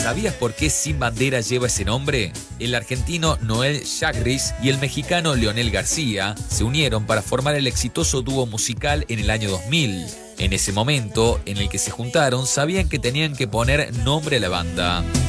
¿Sabías por qué Sin Bandera lleva ese nombre? El argentino Noel Chagris y el mexicano Leonel García se unieron para formar el exitoso dúo musical en el año 2000. En ese momento en el que se juntaron, sabían que tenían que poner nombre a la banda.